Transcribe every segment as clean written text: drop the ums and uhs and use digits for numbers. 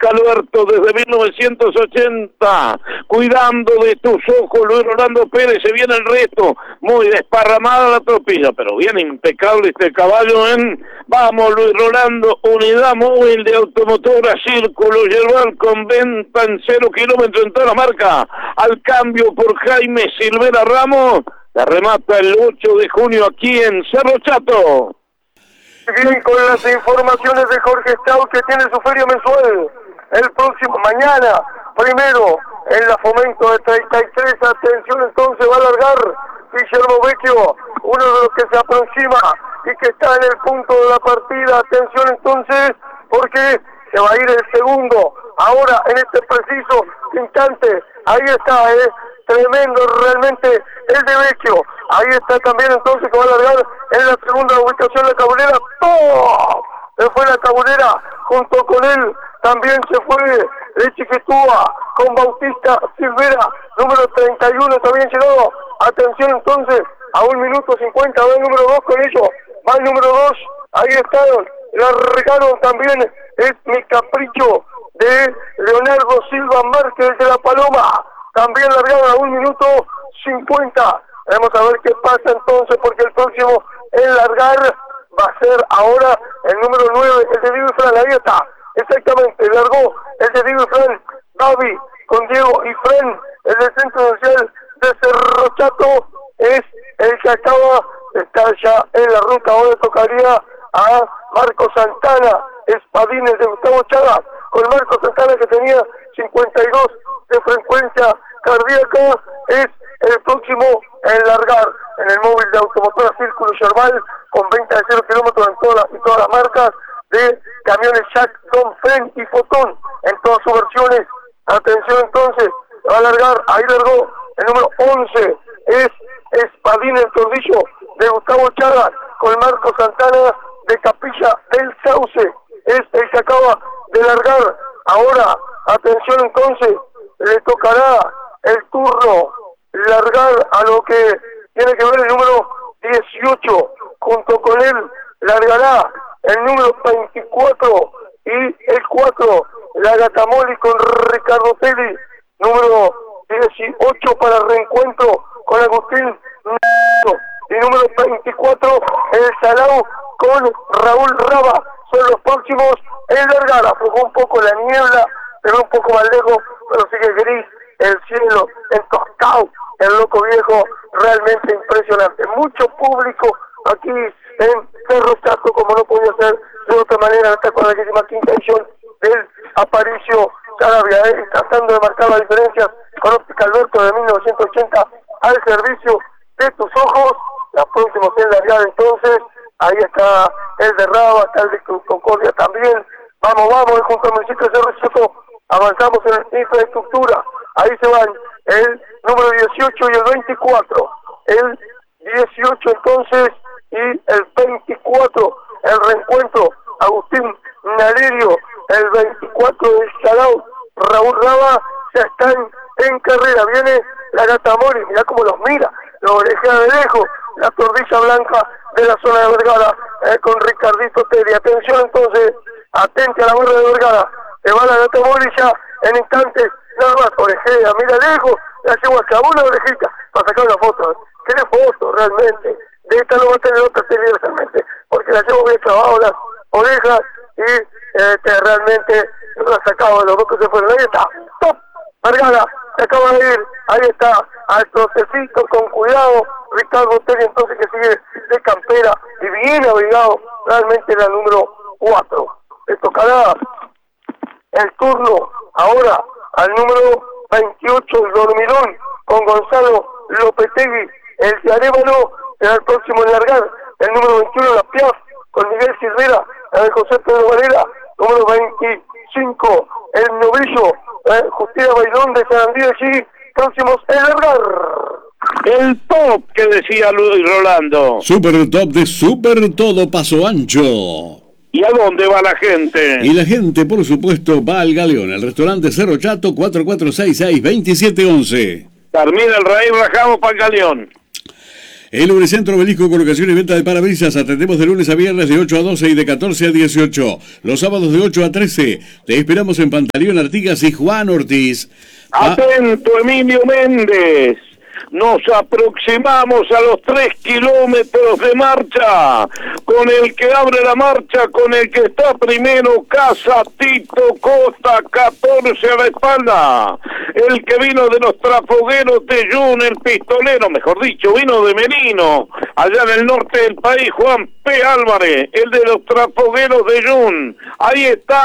Clínica Alberto desde 1980, cuidando de tus ojos. Luis Rolando Pérez, se viene el resto, muy desparramada la tropilla, pero bien impecable este caballo, vamos Luis Rolando, unidad móvil de automotora Círculo Yerbal con venta en 0 kilómetros en toda la marca, al cambio por Jaime Silvera Ramos, la remata el 8 de junio aquí en Cerro Chato. Bien, con las informaciones de Jorge Stout, que tiene su feria mensual el próximo mañana, primero en la Fomento de 33, atención, entonces va a largar Guillermo Vecchio, uno de los que se aproxima y que está en el punto de la partida, atención entonces, porque se va a ir el segundo, ahora en este preciso instante, ahí está, tremendo realmente el de Vecchio, ahí está también entonces que va a largar en la segunda ubicación la Cabulera, ¡oh! Se fue la Cabulera, junto con él también se fue de Chiquitúa, con Bautista Silvera, número 31 también llegado, atención entonces, a 1 minuto 50, va el número 2 con ello, va el número 2, ahí está, largaron también, es Mi Capricho de Leonardo Silva Márquez de La Paloma, también largaron a 1 minuto 50, vamos a ver qué pasa entonces, porque el próximo en largar va a ser ahora el número 9, el de Diego y Fran, ahí está, exactamente, largó el de Diego y Fran, Babi con Diego y Fran, el del Centro Social de Cerro Chato, es el que acaba de estar ya en la ruta, ahora tocaría a Marco Santana, Espadines de Gustavo Chagas, con Marco Santana que tenía 52 de frecuencia cardíaca, es el próximo en largar en el móvil de automotora Círculo Yerbal con venta de 0 kilómetros en todas las marcas de camiones Jack, Don, Fren y Fotón en todas sus versiones. Atención entonces, va a largar, ahí largó el número 11, es Espadín el Tordillo de Gustavo Chagas con Marco Santana de Capilla del Sauce, es el que acaba de largar. Ahora, atención entonces, le tocará el turno largar a lo que tiene que ver el número 18, junto con él largará el número 24 y el 4, la Gatamoli con Ricardo Telli, número 18 para reencuentro con Agustín y número 24 el Salao con Raúl Raba, son los próximos en largar. Aflojó un poco la niebla, pero un poco más lejos, pero sigue gris el cielo, entoscado, el Loco Viejo, realmente impresionante. Mucho público aquí en Cerro Chato, como no podía ser de otra manera, esta 45ª edición del Aparicio Sarabia, tratando de marcar las diferencias con Óptica Alberto de 1980 al servicio de tus ojos. La próxima es largada entonces, ahí está el de Raba, está el de Concordia también. Vamos, junto al municipio de Cerro Chato, avanzamos en la infraestructura. Ahí se van el número 18 y el 24. El 18 entonces y el 24, el reencuentro, Agustín Nalerio, el 24 del Salao, Raúl Raba, ya están en carrera. Viene la Gatamori, mirá cómo los mira, los orejea de lejos, la Tordilla Blanca de la zona de Vergara, con Ricardito Telli. Atención entonces, atente a la barra de Vergara, se va la Gatamori ya en instantes. Nada más, orejea, mira lejos, la llevo acá, una orejita, para sacar una foto. ¿Qué foto realmente? De esta no va a tener otra serie realmente, porque la llevo bien clavado las orejas y realmente no ha sacado los dos que se fueron. Ahí está, top, Vergara, se acaba de ir, ahí está, al trocecito con cuidado, Ricardo Telli entonces que sigue de campera y bien abrigado, realmente la número 4. Le tocará el turno ahora al número 28, el Dormilón, con Gonzalo Lopetegui, el de Arévalo, será el próximo en largar, el número 21, la Piaf, con Miguel Silvera, el José Pedro Varela, número 25, el Novillo, Justicia Bailón de San Andrés, allí, próximos en largar. El top que decía Luis Rolando. Super top de Super Todo Paso Ancho. ¿Y a dónde va la gente? Y la gente, por supuesto, va al Galeón, al restaurante Cerro Chato, 4466-2711. Termina el Raíz, bajamos para el Galeón. El Lubricentro Obelisco, colocación y venta de parabrisas. Atendemos de lunes a viernes de 8 a 12 y de 14 a 18. Los sábados de 8 a 13. Te esperamos en Pantaleón Artigas y Juan Ortiz. Atento, Emilio Méndez. Nos aproximamos a los 3 kilómetros de marcha, con el que abre la marcha, con el que está primero, Casa Tito Costa, 14 a la espalda. El que vino de los trafogueros de Jun, el pistolero, mejor dicho, vino de Merino, allá en el norte del país, Juan P. Álvarez, el de los trafogueros de Jun. Ahí está.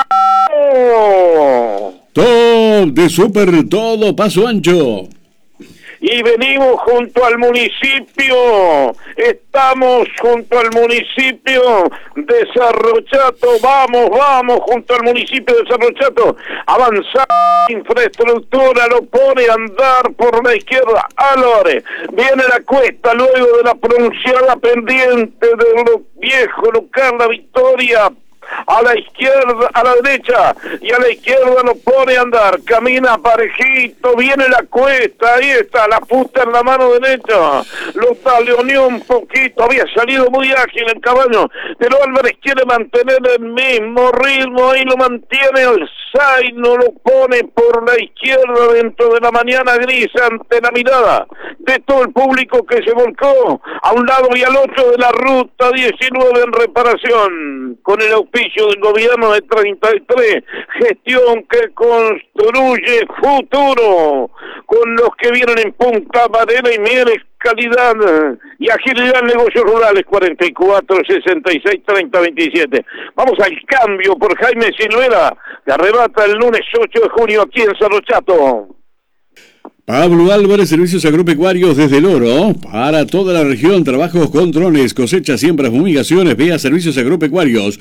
Top de Super Todo Paso Ancho. Y venimos junto al municipio, estamos junto al municipio de Cerro Chato, vamos junto al municipio de Cerro Chato, avanzar, infraestructura, lo pone a andar por la izquierda, Álvarez, viene la cuesta luego de la pronunciada pendiente de lo viejo local, la Victoria, a la izquierda, a la derecha, y a la izquierda lo pone a andar, camina parejito, viene la cuesta, ahí está, la puta en la mano derecha, lo taleoneó un poquito, había salido muy ágil el caballo, pero Álvarez quiere mantener el mismo ritmo, ahí lo mantiene el Zaino, lo pone por la izquierda dentro de la mañana gris, ante la mirada de todo el público que se volcó a un lado y al otro de la ruta 19 en reparación, con el auspicio del gobierno de 33, gestión que construye futuro, con los que vienen en Punta Madera y Mieres, calidad y agilidad en negocios rurales. 44 66 30 27. Vamos al cambio por Jaime Silvera, que arrebata el lunes 8 de junio aquí en Cerro Chato. Pablo Álvarez, servicios agropecuarios desde el Oro, para toda la región, trabajos con drones, cosechas, siembras, fumigaciones, vía servicios agropecuarios,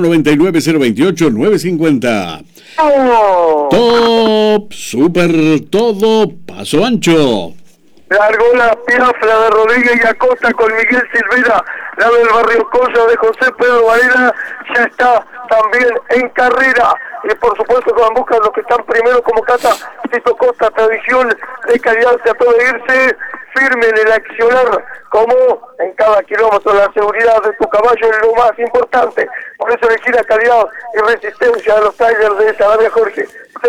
099-028-950. Top, Super Todo Paso Ancho. Largó la piafla de Rodríguez y Acosta con Miguel Silvera, la del Barrio Colla de José Pedro Varela, ya está también en carrera. Y por supuesto que van buscando los que están primero como Casa Tito Costa, tradición de calidad, se puede irse firme en el accionar, como en cada kilómetro la seguridad de tu caballo es lo más importante. Por eso elegir la calidad y resistencia de los Tigers de Sarabia Jorge,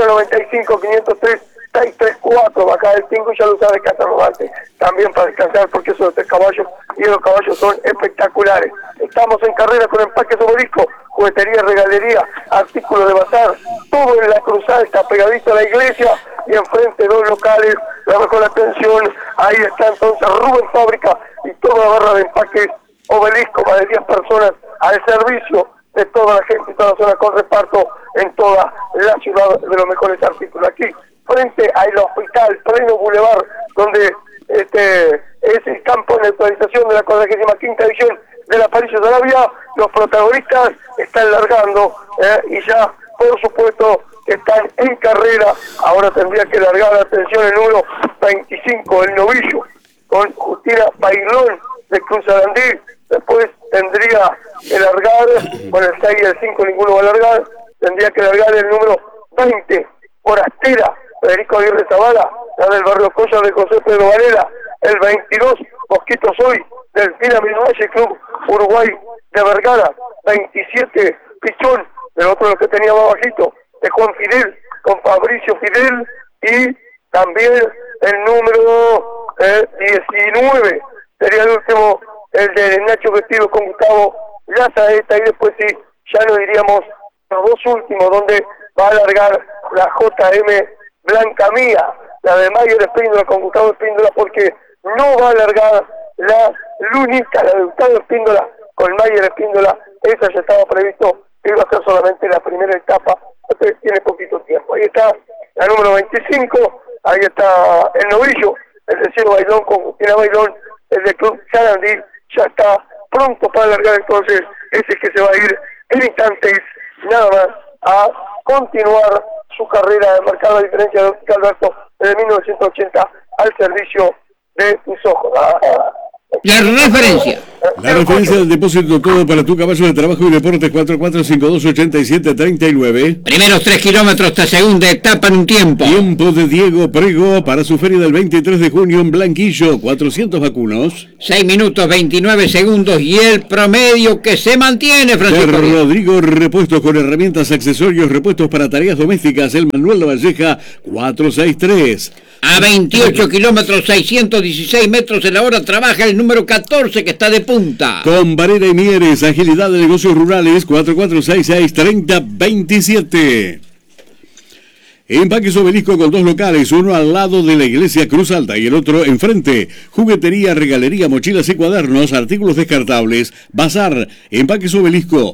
095-503 634, bajar el 5 y ya lo sabe Casa Rodante, también para descansar porque esos 3 caballos y los caballos son espectaculares. Estamos en carrera con Empaques Obelisco, juguetería, regalería, artículos de bazar, todo en la Cruz Alta, pegadito a la iglesia y enfrente 2 locales, la mejor atención, ahí está entonces Rubén Fábrica y toda la barra de Empaques Obelisco, más de 10 personas al servicio de toda la gente y toda la zona con reparto en toda la ciudad de los mejores artículos. Aquí frente al hospital, pleno Boulevard, donde es el campo de actualización de la 45ª edición de la París de Arabia, los protagonistas están largando y ya, por supuesto, están en carrera. Ahora tendría que largar, atención, el número 25, el novillo, con Justina Bailón de Cruz Arandí. Después tendría que largar, con el 6 y el 5 ninguno va a largar, tendría que largar el número 20, Forastera, Federico Aguirre Zavala, la del Barrio Colla de José Pedro Varela, el 22, Mosquito Soy, del Pirámide Valle Club Uruguay de Vergara, 27, Pichón, del otro de los que tenía más bajito, de Juan Fidel, con Fabricio Fidel, y también el número 19, sería el último, el de Nacho Vestido con Gustavo Lazaeta, y después sí, ya nos diríamos los 2 últimos, donde va a alargar la JM Blanca Mía, la de Mayer Espíndola con Gustavo Espíndola, porque no va a alargar la Lunita, la de Gustavo Espíndola con Mayer Espíndola, esa ya estaba previsto, iba a ser solamente la primera etapa, entonces tiene poquito tiempo. Ahí está la número 25, ahí está el novillo, el de Cielo Bailón con Justina Bailón, el de Club Sarandí, ya está pronto para alargar entonces, ese que se va a ir en instantes, nada más, a continuar su carrera de marcar la diferencia de Alberto desde 1980 al servicio de tus ojos. La referencia. La referencia del depósito todo para tu caballo de trabajo y deportes 44528739. Primeros 3 kilómetros hasta segunda etapa en un tiempo. Tiempo de Diego Prego para su feria del 23 de junio en Blanquillo, 400 vacunos. 6 minutos 29 segundos y el promedio que se mantiene, Francisco. De Rodrigo Repuestos con herramientas, accesorios, repuestos para tareas domésticas, el Manuel La Valleja, 463. A 28 kilómetros, 616 metros en la hora, trabaja el número 14 que está de punta. Con Varela y Mieres, agilidad de negocios rurales, 44663027. Empaques Obelisco con 2 locales, uno al lado de la iglesia Cruz Alta y el otro enfrente. Juguetería, regalería, mochilas y cuadernos, artículos descartables. Bazar, Empaques Obelisco,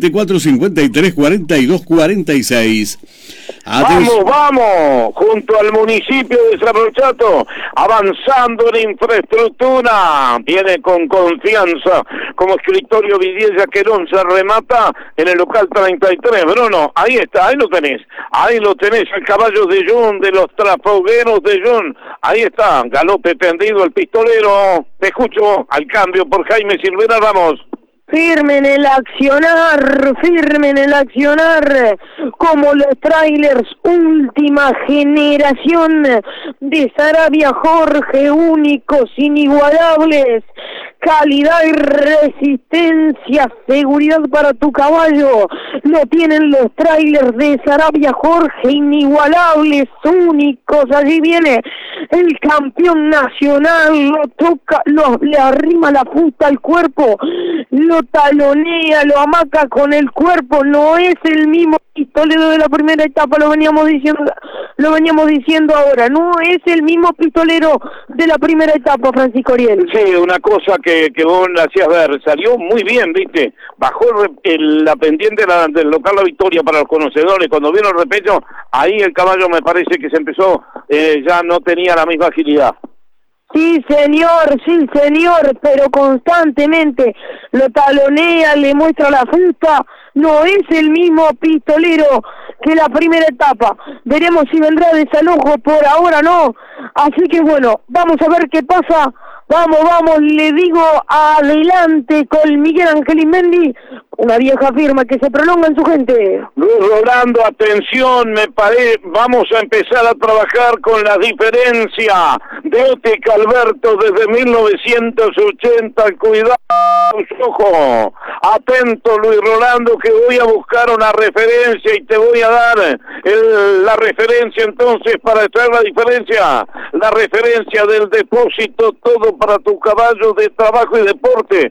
44534246. Vamos, junto al municipio de Cerro Chato, avanzando en infraestructura, viene con confianza, como escritorio Villella Querón se remata en el local 33, Bruno, ahí está, ahí lo tenés, el caballo de Jun, de los trafogueros de Jun, ahí está, galope tendido el pistolero, te escucho, al cambio por Jaime Silvera, vamos. Firme en el accionar, como los trailers última generación de Sarabia Jorge, únicos, inigualables, calidad y resistencia, seguridad para tu caballo, lo tienen los trailers de Sarabia Jorge, inigualables, únicos, allí viene el campeón nacional, lo toca, le arrima la punta al cuerpo, lo talonea, lo amaca con el cuerpo, no es el mismo pistolero de la primera etapa, lo veníamos diciendo ahora, no es el mismo pistolero de la primera etapa, Francisco Oriel. Sí, una cosa que vos le hacías ver, salió muy bien, viste, bajó la pendiente del local La Victoria para los conocedores, cuando vieron el repecho, ahí el caballo me parece que se empezó, ya no tenía la misma agilidad. Sí, señor, pero constantemente lo talonea, le muestra la fruta, no es el mismo pistolero que la primera etapa. Veremos si vendrá desalojo, por ahora no. Así que bueno, vamos a ver qué pasa. Vamos, le digo adelante con Miguel Ángel Inmendi, una vieja firma que se prolonga en su gente. Luis Rolando, atención, vamos a empezar a trabajar con la diferencia de Óptica Alberto desde 1980, cuidado tus ojos, atento Luis Rolando que voy a buscar una referencia y te voy a dar la referencia entonces para extraer la referencia del depósito, todo para tu caballo de trabajo y deporte,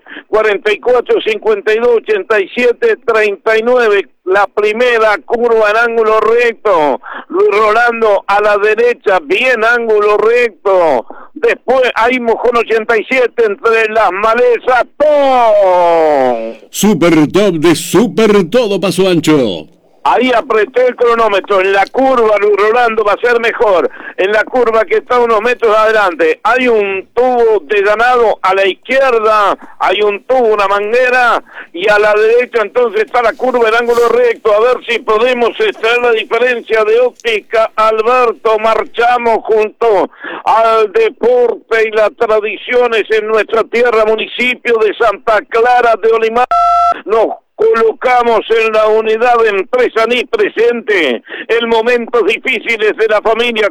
44528739, la primera curva en ángulo recto, Luis Rolando a la derecha, bien ángulo recto, después hay mojón 87 entre las malezas, ¡tom! Super top de Super Todo Paso Ancho. Ahí apreté el cronómetro, en la curva Luis Rolando va a ser mejor, en la curva que está unos metros adelante, hay un tubo de ganado a la izquierda, hay un tubo, una manguera, y a la derecha entonces está la curva en ángulo recto, a ver si podemos extraer la diferencia de Óptica Alberto, marchamos junto al deporte y las tradiciones en nuestra tierra, municipio de Santa Clara de Olimar, nos colocamos en la unidad de empresa NIS presente en momentos difíciles de la familia,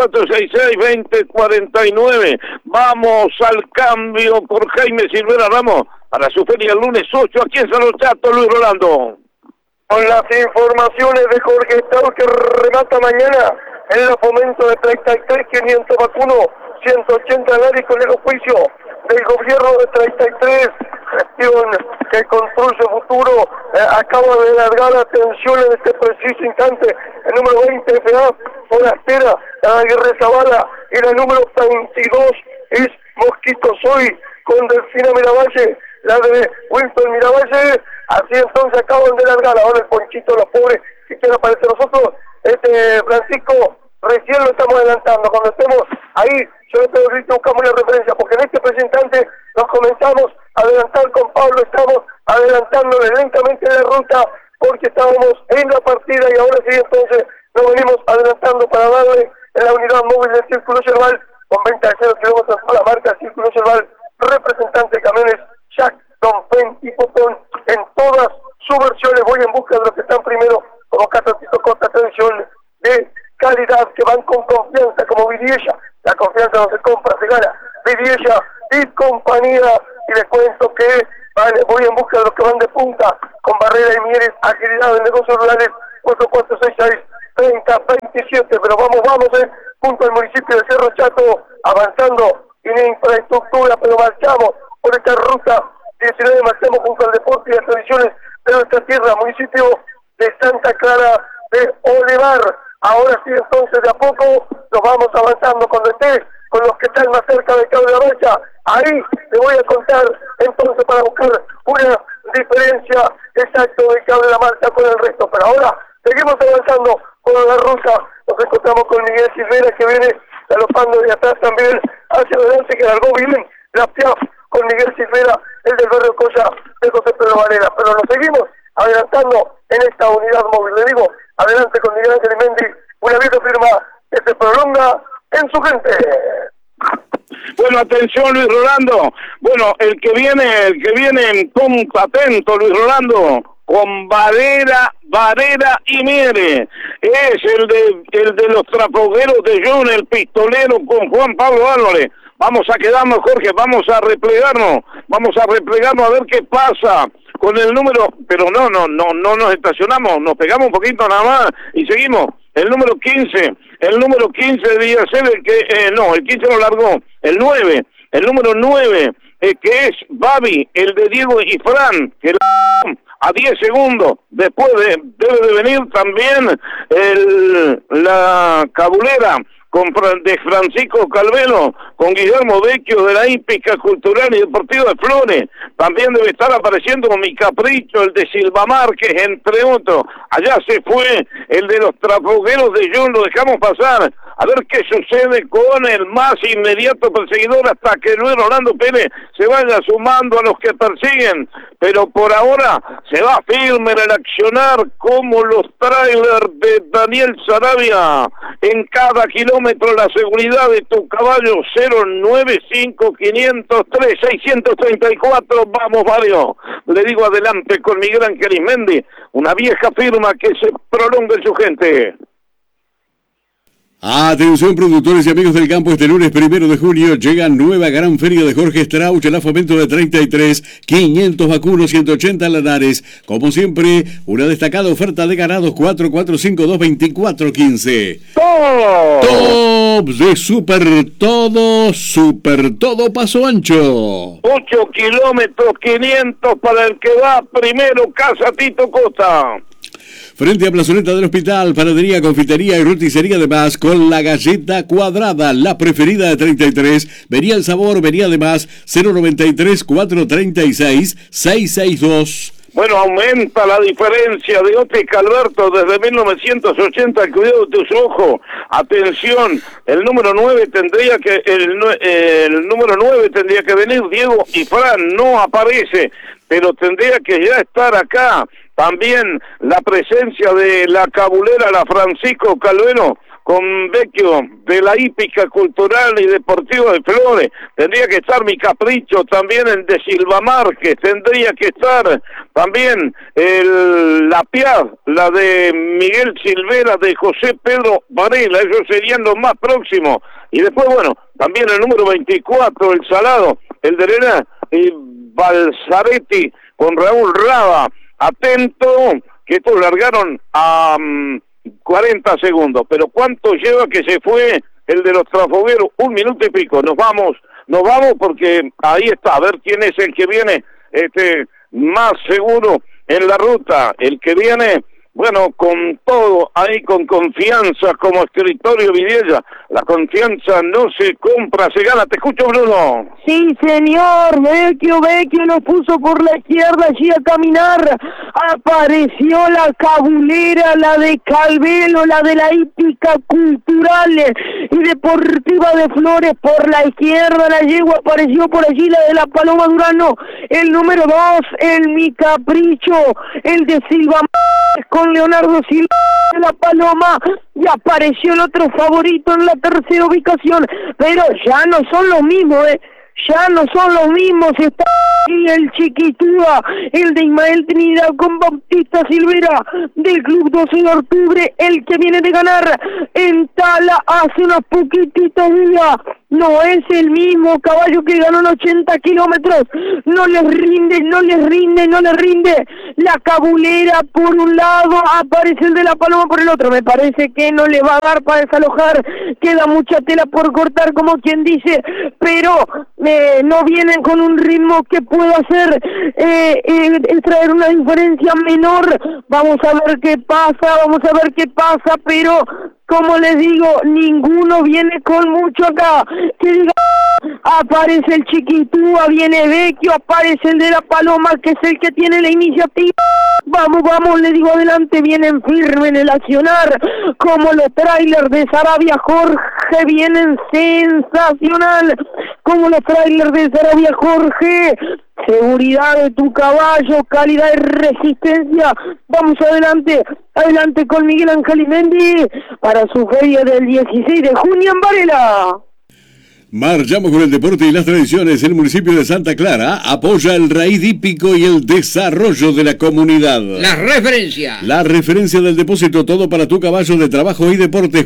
4466-2049. Vamos al cambio por Jaime Silvera Ramos para su feria el lunes 8 aquí en Cerro Chato, Luis Rolando. Con las informaciones de Jorge Estado que remata mañana en el fomento de 33.500 vacunos, 180 dólares con el juicio del gobierno de 33, gestión que construye futuro, acaba de largar atención en este preciso instante, el número 20 FA, Forastera, la Aguirre Zavala, y la número 22 es Mosquito Soy, con Delfina Miravalle, la de Winston Miravalle, así entonces acaban de largar, ahora el Ponchito, los pobres, si quieren aparecer nosotros, Francisco, recién lo estamos adelantando, cuando estemos ahí, yo te ahorita buscamos la referencia, porque en este presentante nos comenzamos a adelantar con Pablo, estamos adelantándole lentamente la ruta, porque estábamos en la partida y ahora sí entonces nos venimos adelantando para darle en la unidad móvil del Círculo Yerbal, con venta de 0 kilómetros a la marca Círculo Yerbal, representante de camiones Jack, Don Pen y Popón, en todas sus versiones. Voy en busca de los que están primero, como Casatito Costa, tradición de calidad, que van con confianza, como Vidiella. La confianza no se compra, se gana. Vidiella y compañía, y les cuento que voy en busca de los que van de punta, con Barrera y Mieres, agilidad en negocios rurales, 4466-3027, pero vamos, junto al municipio de Cerro Chato, avanzando en infraestructura, pero marchamos por esta ruta 19, marchamos junto al deporte y las tradiciones de nuestra tierra, municipio de Santa Clara de Olivar. Ahora sí, entonces, de a poco nos vamos avanzando cuando esté con los que están más cerca de Cabo de la Marcha. Ahí le voy a contar entonces para buscar una diferencia exacta de Cabo de la Marcha con el resto. Pero ahora seguimos avanzando por la ruta. Nos encontramos con Miguel Silvera, que viene galopando de atrás también hacia adelante, que largó bien la Piaf con Miguel Silvera, el del barrio Coya de José Pedro Varela. Pero nos seguimos adelantando en esta unidad móvil. Le digo, adelante con Miguel Ángel Mendy, una vieja firma que se prolonga en su gente. Bueno, atención, Luis Rolando. Bueno, el que viene en punta, atento, Luis Rolando, con Varela y Miere. Es el de los trapogueros de John, el pistolero, con Juan Pablo Álvarez. Vamos a quedarnos, Jorge, vamos a replegarnos a ver qué pasa con el número, pero no nos estacionamos, nos pegamos un poquito nada más y seguimos. El número 15 debía ser el 15 lo largó, el número 9, que es Babi, el de Diego y Fran, que a 10 segundos, después debe de venir también la cabulera de Francisco Calvelo, con Guillermo Vecchio de la Hípica Cultural y Deportiva de Flores. También debe estar apareciendo con Mi Capricho, el de Silva Márquez, entre otros. Allá se fue el de los trapogueros de Jun, lo dejamos pasar. A ver qué sucede con el más inmediato perseguidor hasta que Luis Rolando Pérez se vaya sumando a los que persiguen. Pero por ahora se va firme en el accionar, como los trailers de Daniel Sarabia. En cada kilómetro la seguridad de tu caballo, 095-503-634. Vamos, Mario. Le digo adelante con Miguel Ángel Ismendi, una vieja firma que se prolonga en su gente. Atención, productores y amigos del campo, este lunes 1 de junio llega nueva gran feria de Jorge Strauch, el fomento de 33, 500 vacunos, 180 lanares. Como siempre, una destacada oferta de ganados, 4, 4, 5, 2, 24, 15. Tops de Super Todo Paso Ancho. 8 kilómetros, 500 para el que va primero, Casa Tito Costa. Frente a Plazoleta del Hospital, panadería, confitería y roticería de más, con la galleta cuadrada, la preferida de 33. Venía el sabor, venía de más, 093-436-662. Bueno, aumenta la diferencia de Óptica Alberto desde 1980, el cuidado de tus ojos. Atención, el número 9 tendría que venir Diego y Fran, no aparece, pero tendría que ya estar acá. También la presencia de la cabulera, la Francisco Calveno, con Vecchio de la Hípica Cultural y Deportiva de Flores. Tendría que estar Mi Capricho, también el de Silva Márquez. Tendría que estar también la Piaz, la de Miguel Silvera, de José Pedro Varela. Ellos serían los más próximos. Y después, bueno, también el número 24, el Salado, el de Elena y Balzaretti, con Raúl Raba. Atento, que estos largaron a 40 segundos, pero ¿cuánto lleva que se fue el de los trafogueros? 1 minuto y pico. Nos vamos porque ahí está, a ver quién es el que viene más seguro en la ruta. El que viene, bueno, con todo, ahí con confianza, como Escritorio Vidiella. La confianza no se compra, se gana. Te escucho, Bruno. Sí, señor, Vecchio lo puso por la izquierda allí a caminar. Apareció la cabulera, la de Calvelo, la de la Hípica Cultural y Deportiva de Flores por la izquierda. La yegua apareció por allí, la de la Paloma Durano, el número 2, el Mi Capricho, el de Silva con Leonardo Silva de la Paloma, y apareció el otro favorito en la tercera ubicación, pero ya no son los mismos, ya no son los mismos, está aquí el Chiquitúa, el de Ismael Trinidad con Bautista Silvera del Club 12 de Octubre, el que viene de ganar en Tala hace unos poquititos días. No es el mismo caballo que ganó en 80 kilómetros, no les rinde. La Cabulera por un lado, aparece el de la Paloma por el otro. Me parece que no le va a dar para desalojar, queda mucha tela por cortar, como quien dice, pero no vienen con un ritmo que pueda hacer traer una diferencia menor. Vamos a ver qué pasa, pero como les digo, ninguno viene con mucho acá. Que diga, aparece el Chiquitúa, viene Vecchio, aparece el de la Paloma, que es el que tiene la iniciativa. Vamos, le digo adelante, vienen firme en el accionar, como los trailers de Sarabia Jorge, vienen sensacional, como los trailers de Sarabia Jorge. Seguridad de tu caballo, calidad y resistencia. Vamos adelante con Miguel Ángel Imendi para su feria del 16 de junio en Varela. Marchamos con el deporte y las tradiciones. El municipio de Santa Clara apoya el raíz hípico y el desarrollo de la comunidad. La referencia del depósito, todo para tu caballo de trabajo y deportes.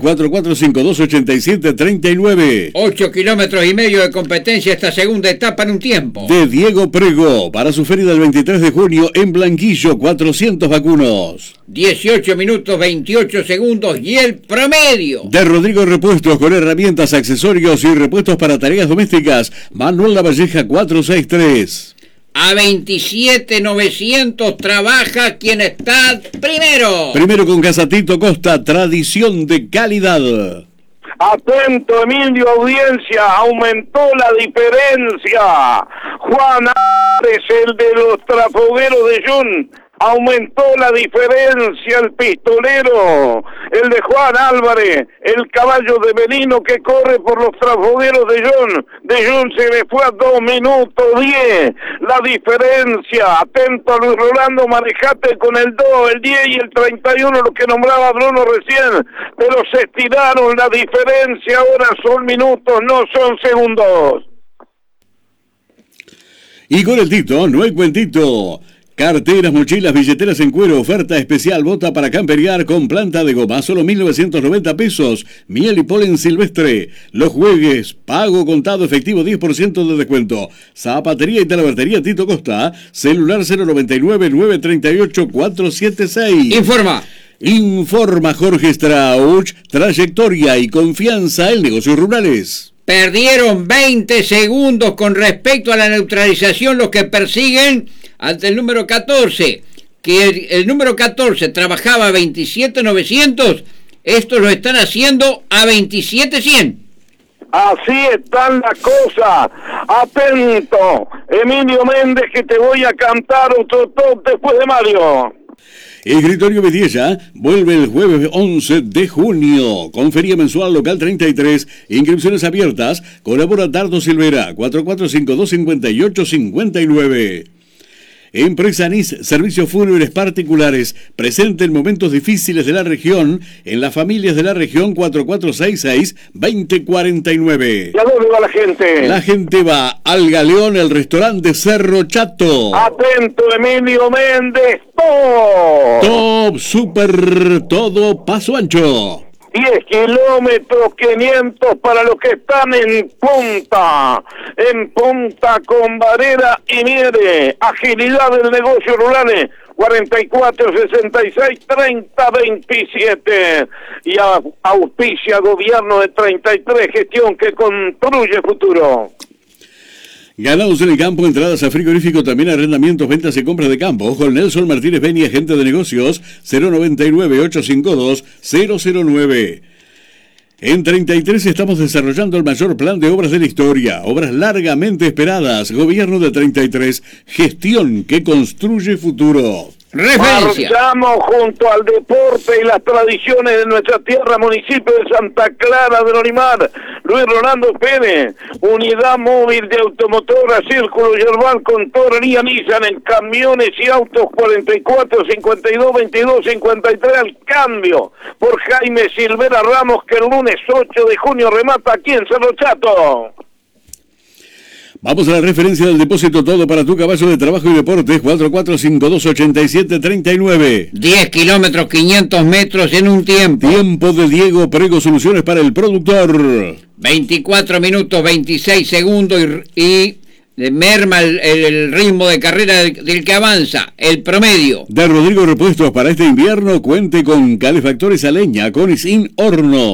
44528739. 8 kilómetros y medio de competencia esta segunda etapa en un tiempo. De Diego Prego para su feria del 23 de junio en Blanquillo, 400 vacunos. 18 minutos 28 segundos y el promedio. De Rodrigo Repuestos, con herramientas, accesorios y repuestos para tareas domésticas. Manuel Lavalleja 463. A 27.900 trabaja quien está primero. Primero con Casa Tito Costa, tradición de calidad. Atento, Emilio, audiencia, aumentó la diferencia. Juan Álvarez, el de los trafogueros de Jun, aumentó la diferencia, el pistolero, el de Juan Álvarez, el caballo de Benino que corre por los trafogueros de Jun se le fue a 2 minutos 10, la diferencia. Atento a Luis Rolando, manejate con el 2, el 10 y el 31, lo que nombraba Bruno recién, pero se estiraron la diferencia, ahora son minutos, no son segundos. Y con el Tito, no hay cuentito. Carteras, mochilas, billeteras en cuero, oferta especial, bota para camperear con planta de goma, solo 1.990 pesos, miel y polen silvestre. Los juegues, pago contado efectivo, 10% de descuento. Zapatería y talabartería Tito Costa, celular 099-938-476. Informa Jorge Strauch, trayectoria y confianza en negocios rurales. Perdieron 20 segundos con respecto a la neutralización los que persiguen ante el número 14, que el número 14 trabajaba a 27.900, estos lo están haciendo a 27.100. Así están las cosas. Atento, Emilio Méndez, que te voy a cantar otro top después de Mario. Escritorio Bediella vuelve el jueves 11 de junio con feria mensual local 33, inscripciones abiertas. Colabora Dardo Silvera, 4452-5859. Empresa NIS, servicios fúnebres particulares, presente en momentos difíciles de la región, en las familias de la región, 4466-2049. ¿Y a dónde va la gente? La gente va al Galeón, el restaurante Cerro Chato. Atento, Emilio Méndez, Top, super, todo paso ancho. 10 kilómetros, 500 para los que están en punta con Varela y Miere. Agilidad del negocio rural, 44 66 30 27. Y auspicia Gobierno de 33, gestión que construye futuro. Ganados en el campo, entradas a frigorífico, también arrendamientos, ventas y compras de campo. Ojo, Nelson Martínez Beni, agente de negocios, 099-852-009. En 33 estamos desarrollando el mayor plan de obras de la historia. Obras largamente esperadas. Gobierno de 33, gestión que construye futuro. Referencia. Marchamos junto al deporte y las tradiciones de nuestra tierra, municipio de Santa Clara de Norimar. Luis Rolando Pérez, unidad móvil de automotora, Círculo Yerbal con Torrería Nissan en camiones y autos, 44 52 22 53 al cambio por Jaime Silvera Ramos, que el lunes 8 de junio remata aquí en Cerro Chato. Vamos a la referencia del depósito todo para tu caballo de trabajo y deportes, 44528739. 10 kilómetros, 500 metros en un tiempo. Tiempo de Diego Prego, soluciones para el productor. 24 minutos, 26 segundos y merma el ritmo de carrera del que avanza, el promedio. De Rodrigo Repuestos para este invierno, cuente con calefactores a leña, con y sin horno.